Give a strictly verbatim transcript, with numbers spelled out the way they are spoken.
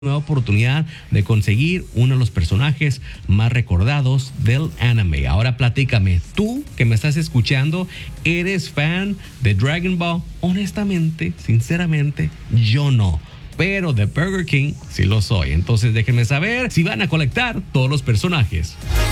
nueva oportunidad de conseguir uno de los personajes más recordados del anime. Ahora platícame, tú que me estás escuchando, ¿eres fan de Dragon Ball? Honestamente, sinceramente, yo no. Pero de Burger King sí lo soy. Entonces déjenme saber si van a colectar todos los personajes.